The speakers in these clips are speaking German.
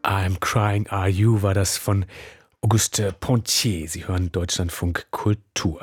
I'm Crying Are You war das von Auguste Pontier. Sie hören Deutschlandfunk Kultur.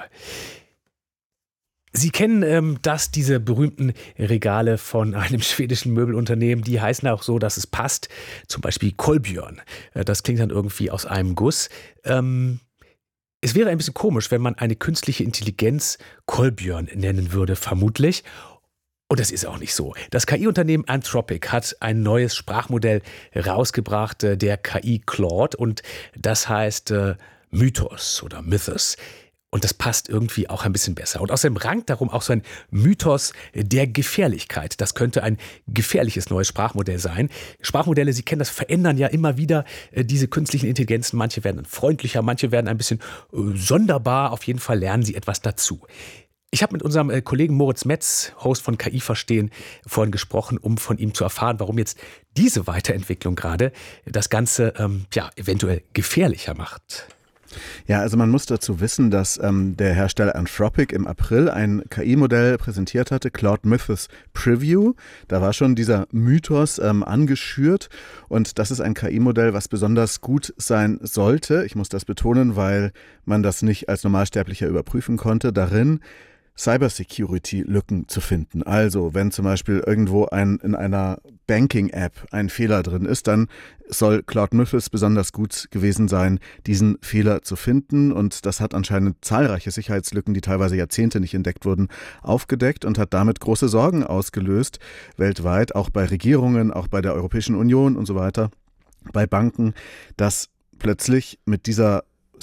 Sie kennen diese berühmten Regale von einem schwedischen Möbelunternehmen. Die heißen auch so, dass es passt. Zum Beispiel Kolbjörn. Das klingt dann irgendwie aus einem Guss. Es wäre ein bisschen komisch, wenn man eine künstliche Intelligenz Kolbjörn nennen würde, vermutlich. Und das ist auch nicht so. Das KI-Unternehmen Anthropic hat ein neues Sprachmodell rausgebracht, der KI Claude. Und das heißt Mythos oder Mythos. Und das passt irgendwie auch ein bisschen besser. Und außerdem rankt darum auch so ein Mythos der Gefährlichkeit. Das könnte ein gefährliches neues Sprachmodell sein. Sprachmodelle, Sie kennen das, verändern ja immer wieder diese künstlichen Intelligenzen. Manche werden freundlicher, manche werden ein bisschen sonderbar. Auf jeden Fall lernen sie etwas dazu. Ich habe mit unserem Kollegen Moritz Metz, Host von KI Verstehen, vorhin gesprochen, um von ihm zu erfahren, warum jetzt diese Weiterentwicklung gerade das Ganze eventuell gefährlicher macht. Ja, also man muss dazu wissen, dass der Hersteller Anthropic im April ein KI-Modell präsentiert hatte, Claude Mythos Preview. Da war schon dieser Mythos angeschürt und das ist ein KI-Modell, was besonders gut sein sollte. Ich muss das betonen, weil man das nicht als Normalsterblicher überprüfen konnte. Darin Cybersecurity-Lücken zu finden. Also wenn zum Beispiel irgendwo in einer Banking-App ein Fehler drin ist, dann soll Claude Mythos besonders gut gewesen sein, diesen Fehler zu finden. Und das hat anscheinend zahlreiche Sicherheitslücken, die teilweise Jahrzehnte nicht entdeckt wurden, aufgedeckt und hat damit große Sorgen ausgelöst, weltweit, auch bei Regierungen, auch bei der Europäischen Union und so weiter, bei Banken, dass plötzlich mit dieser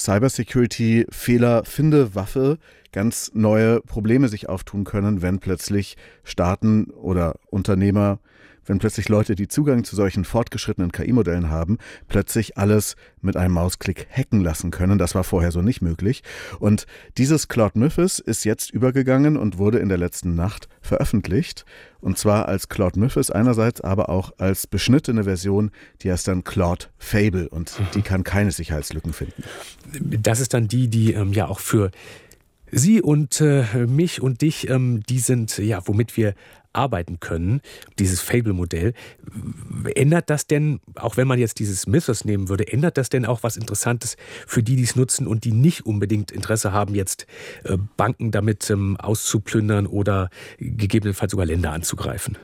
Cybersecurity-Fehler-Finde-Waffe ganz neue Probleme sich auftun können, wenn plötzlich Staaten oder Unternehmer, wenn plötzlich Leute, die Zugang zu solchen fortgeschrittenen KI-Modellen haben, plötzlich alles mit einem Mausklick hacken lassen können. Das war vorher so nicht möglich. Und dieses Claude Mythos ist jetzt übergegangen und wurde in der letzten Nacht veröffentlicht. Und zwar als Claude Mythos einerseits, aber auch als beschnittene Version, die heißt dann Claude Fable und die kann keine Sicherheitslücken finden. Das ist dann die auch für Sie und mich und dich, die sind, womit wir arbeiten können, dieses Fable-Modell. Ändert das denn, auch wenn man jetzt dieses Mythos nehmen würde, ändert das denn auch was Interessantes für die es nutzen und die nicht unbedingt Interesse haben, jetzt Banken damit auszuplündern oder gegebenenfalls sogar Länder anzugreifen?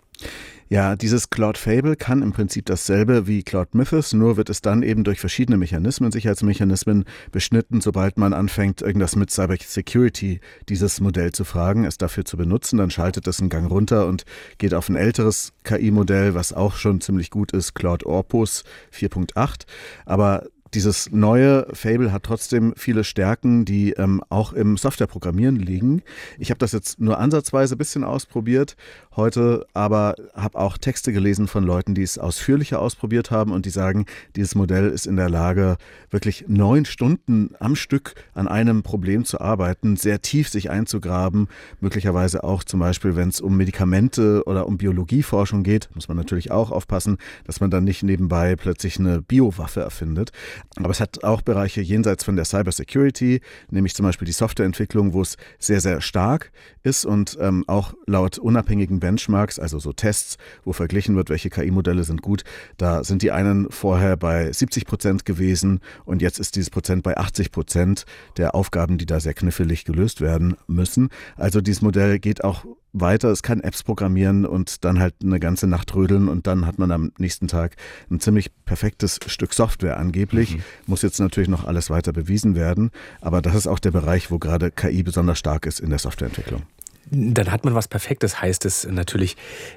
Ja, dieses Claude Fable kann im Prinzip dasselbe wie Claude Mythos, nur wird es dann eben durch verschiedene Sicherheitsmechanismen beschnitten, sobald man anfängt, irgendwas mit Cybersecurity dieses Modell zu fragen, es dafür zu benutzen, dann schaltet es einen Gang runter und geht auf ein älteres KI-Modell, was auch schon ziemlich gut ist, Claude Opus 4.8, aber dieses neue Fable hat trotzdem viele Stärken, die auch im Softwareprogrammieren liegen. Ich habe das jetzt nur ansatzweise ein bisschen ausprobiert heute, aber habe auch Texte gelesen von Leuten, die es ausführlicher ausprobiert haben und die sagen, dieses Modell ist in der Lage, wirklich 9 Stunden am Stück an einem Problem zu arbeiten, sehr tief sich einzugraben, möglicherweise auch zum Beispiel, wenn es um Medikamente oder um Biologieforschung geht, muss man natürlich auch aufpassen, dass man dann nicht nebenbei plötzlich eine Biowaffe erfindet. Aber es hat auch Bereiche jenseits von der Cybersecurity, nämlich zum Beispiel die Softwareentwicklung, wo es sehr, sehr stark ist und auch laut unabhängigen Benchmarks, also so Tests, wo verglichen wird, welche KI-Modelle sind gut, da sind die einen vorher bei 70% gewesen und jetzt ist dieses Prozent bei 80% der Aufgaben, die da sehr knifflig gelöst werden müssen. Also dieses Modell geht auch weiter, es kann Apps programmieren und dann halt eine ganze Nacht rödeln und dann hat man am nächsten Tag ein ziemlich perfektes Stück Software angeblich. Muss jetzt natürlich noch alles weiter bewiesen werden, aber das ist auch der Bereich, wo gerade KI besonders stark ist in der Softwareentwicklung. Dann hat man was Perfektes, heißt es natürlich.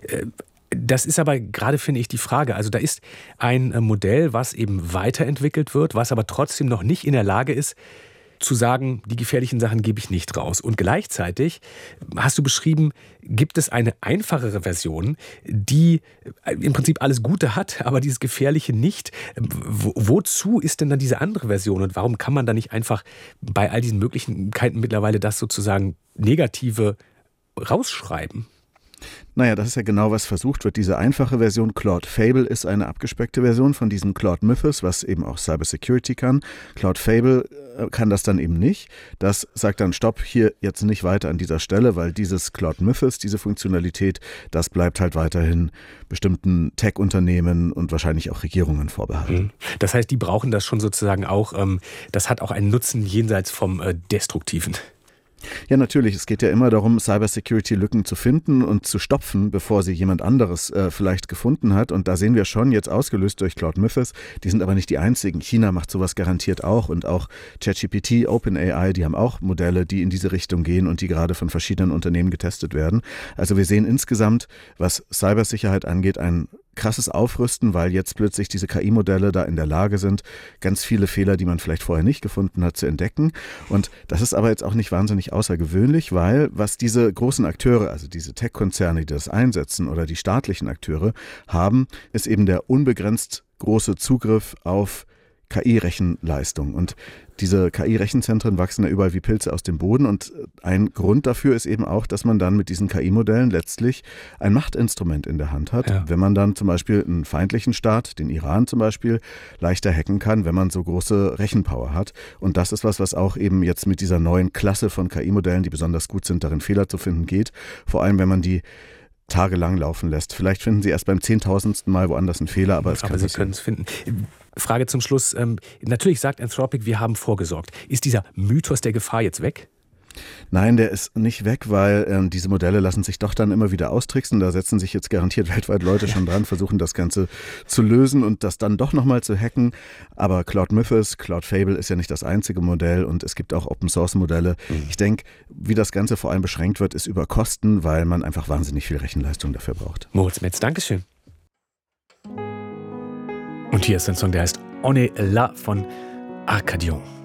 Das ist aber gerade, finde ich, die Frage. Also da ist ein Modell, was eben weiterentwickelt wird, was aber trotzdem noch nicht in der Lage ist, zu sagen, die gefährlichen Sachen gebe ich nicht raus. Und gleichzeitig, hast du beschrieben, gibt es eine einfachere Version, die im Prinzip alles Gute hat, aber dieses Gefährliche nicht. Wozu ist denn dann diese andere Version und warum kann man da nicht einfach bei all diesen Möglichkeiten mittlerweile das sozusagen Negative rausschreiben? Naja, das ist ja genau, was versucht wird. Diese einfache Version Claude Fable ist eine abgespeckte Version von diesem Claude Mythos, was eben auch Cybersecurity kann. Claude Fable kann das dann eben nicht. Das sagt dann, stopp, hier jetzt nicht weiter an dieser Stelle, weil dieses Claude Mythos, diese Funktionalität, das bleibt halt weiterhin bestimmten Tech-Unternehmen und wahrscheinlich auch Regierungen vorbehalten. Das heißt, die brauchen das schon sozusagen auch, das hat auch einen Nutzen jenseits vom Destruktiven. Ja, natürlich. Es geht ja immer darum, Cybersecurity-Lücken zu finden und zu stopfen, bevor sie jemand anderes vielleicht gefunden hat. Und da sehen wir schon, jetzt ausgelöst durch Claude Mythos, die sind aber nicht die einzigen. China macht sowas garantiert auch und auch ChatGPT, OpenAI, die haben auch Modelle, die in diese Richtung gehen und die gerade von verschiedenen Unternehmen getestet werden. Also wir sehen insgesamt, was Cybersicherheit angeht, ein krasses Aufrüsten, weil jetzt plötzlich diese KI-Modelle da in der Lage sind, ganz viele Fehler, die man vielleicht vorher nicht gefunden hat, zu entdecken. Und das ist aber jetzt auch nicht wahnsinnig außergewöhnlich, weil was diese großen Akteure, also diese Tech-Konzerne, die das einsetzen oder die staatlichen Akteure haben, ist eben der unbegrenzt große Zugriff auf KI-Rechenleistung. Und diese KI-Rechenzentren wachsen ja überall wie Pilze aus dem Boden. Und ein Grund dafür ist eben auch, dass man dann mit diesen KI-Modellen letztlich ein Machtinstrument in der Hand hat. Ja. Wenn man dann zum Beispiel einen feindlichen Staat, den Iran zum Beispiel, leichter hacken kann, wenn man so große Rechenpower hat. Und das ist was auch eben jetzt mit dieser neuen Klasse von KI-Modellen, die besonders gut sind, darin Fehler zu finden, geht. Vor allem, wenn man die tagelang laufen lässt. Vielleicht finden Sie erst beim 10.000. Mal woanders einen Fehler, aber Sie können es finden. Frage zum Schluss. Natürlich sagt Anthropic, wir haben vorgesorgt. Ist dieser Mythos der Gefahr jetzt weg? Nein, der ist nicht weg, weil diese Modelle lassen sich doch dann immer wieder austricksen. Da setzen sich jetzt garantiert weltweit Leute schon dran, versuchen das Ganze zu lösen und das dann doch nochmal zu hacken. Aber Claude Mythos, Claude Fable ist ja nicht das einzige Modell und es gibt auch Open-Source-Modelle. Ich denke, wie das Ganze vor allem beschränkt wird, ist über Kosten, weil man einfach wahnsinnig viel Rechenleistung dafür braucht. Moritz Metz, Dankeschön. Und hier ist ein Song, der heißt On est là von Arcadion.